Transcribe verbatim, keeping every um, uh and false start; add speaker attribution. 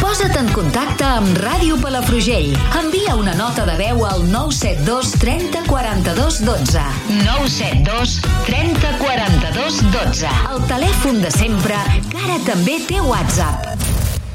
Speaker 1: Posa't en contacte amb Ràdio Palafrugell. Envia una nota de veu al nou set dos trenta quaranta-dos dotze. nou set dos trenta quaranta-dos dotze. El telèfon de sempre, que ara també té WhatsApp.